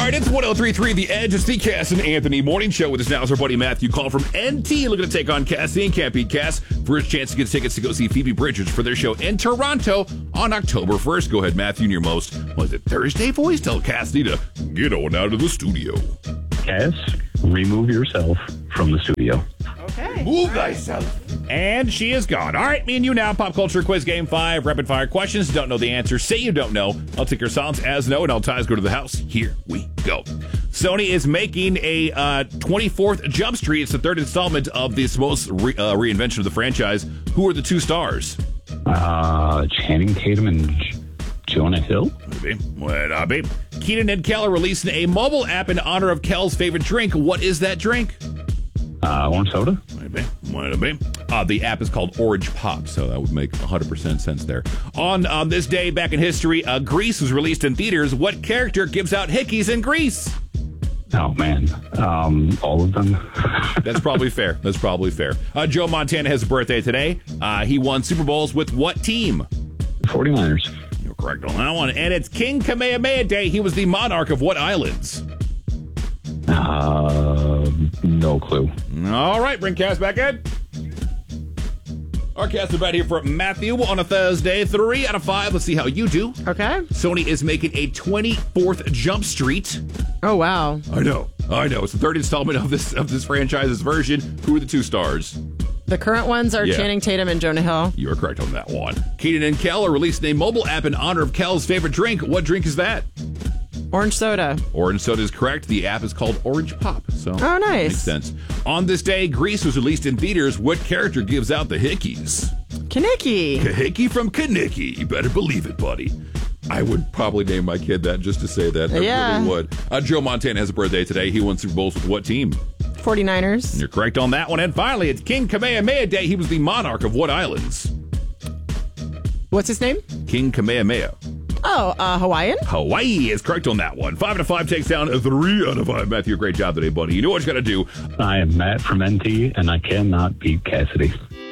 right, it's 103.3 The Edge. It's the Cass and Anthony Morning Show with us now is our buddy Matthew Call from NT looking to take on Cassie and Can't Beat Cass for his chance to get tickets to go see Phoebe Bridgers for their show in Toronto on October 1st. Go ahead, Matthew, in your most, was it Thursday voice? Tell Cassie to get on out of the studio. Cass, remove yourself from the studio. Okay. Move thyself. And she is gone. All right, me and you now. Pop culture quiz game 5. Rapid fire questions. Don't know the answer. Say you don't know. I'll take your silence as no, and all ties go to the house. Here we go. Sony is making a 24th Jump Street. It's the third installment of this most reinvention of the franchise. Who are the two stars? Channing Tatum and Jonah Hill? Maybe. Keenan and Kel are releasing a mobile app in honor of Kel's favorite drink. What is that drink? Orange soda? Maybe. The app is called Orange Pop, so that would make 100% sense there. On this day back in history, Grease was released in theaters. What character gives out hickeys in Grease? Oh, man. All of them. That's probably fair. Joe Montana has a birthday today. He won Super Bowls with what team? 49ers. You're correct on that one. And it's King Kamehameha Day. He was the monarch of what islands? No clue. All right, bring Cass back in. Our Cass about here for Matthew on a Thursday. 3 out of 5. Let's see how you do. Okay. Sony is making a 24th Jump Street. Oh, wow. I know. It's the third installment of this franchise's version. Who are the two stars? The current ones are Channing Tatum and Jonah Hill. You are correct on that one. Keenan and Kel are releasing a mobile app in honor of Kel's favorite drink. What drink is that? Orange soda. Orange soda is correct. The app is called Orange Pop. So oh, nice. Makes sense. On this day, Grease was released in theaters. What character gives out the hickeys? Kaneki. Kahiki from Kaneki. You better believe it, buddy. I would probably name my kid that just to say that. I really would. Joe Montana has a birthday today. He won Super Bowls with what team? 49ers. You're correct on that one. And finally, it's King Kamehameha Day. He was the monarch of what islands? What's his name? King Kamehameha. Oh, Hawaiian? Hawaii is correct on that one. 5 out of 5 takes down 3 out of 5. Matthew, great job today, buddy. You know what you got to do. I am Matt from NT, and I cannot beat Cassidy.